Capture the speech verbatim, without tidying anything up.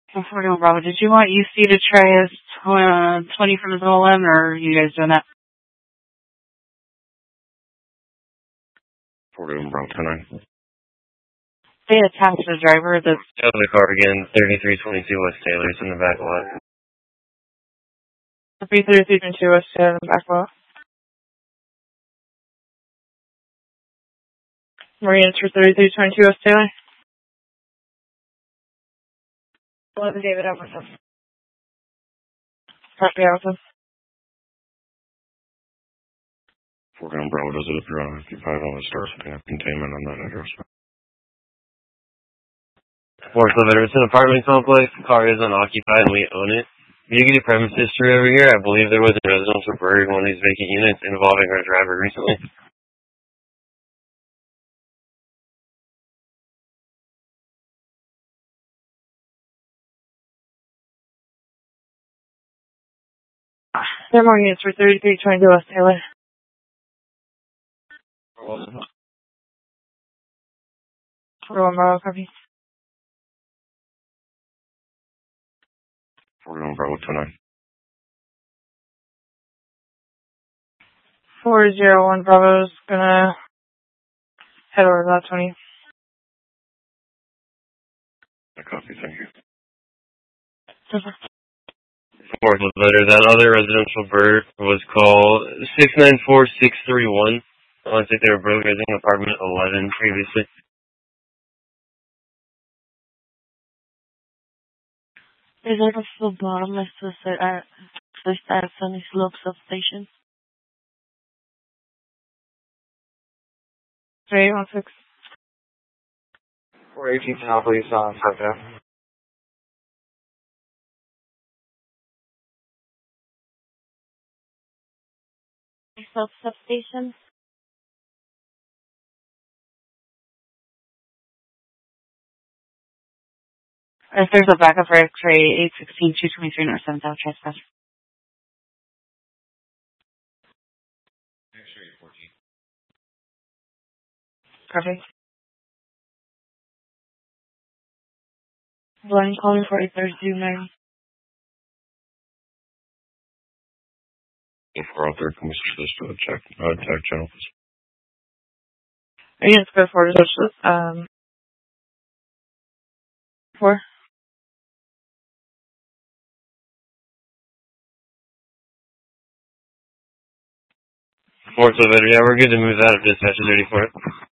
forty-one Bravo, did you want U C to try as uh, twenty from his O L M, or are you guys doing that? forty-one Bravo, ten nine. They attached the driver that's... Out of the car again, thirty-three twenty-two West Taylor's in the back lot. thirty-three twenty-two West Taylor in the back lot. Marines for thirty-three twenty-two West Taylor. eleven David Everton. Copy, Allison. forty-one Bravo, does it appear on fifty-five on the stars picking up containment on that address? Fourth Letter, it's an apartment complex. The car is unoccupied and we own it. You can do premise history over here. I believe there was a residential burglary in one of these vacant units involving our driver recently. There are more units for thirty-three twenty-two West Taylor. forty-one Bravo, copy. forty-one Bravo, ten nine. four zero one Bravo's gonna head over to that twenty. I copy, thank you. Mhm. Fourth Letter, that other residential bird was called six nine four six three one. I want to say they were burglarizing apartment eleven previously. Is that off the bottom next to the uh, at Sunny Slope substation? three one six. four eighteen now, please, on uh, down. Slope substation? If there's a backup for X-ray eight sixteen two twenty-three North seventh Ave trespass. X-ray fourteen. Perfect. Blind calling for eight thirty-two Mary. If we're out there, can we switch this to a check, uh, tag channel? Are you going to go forward to switch this? Um, four? Fourth Letter, yeah, we're good to move out of dispatch thirty-four.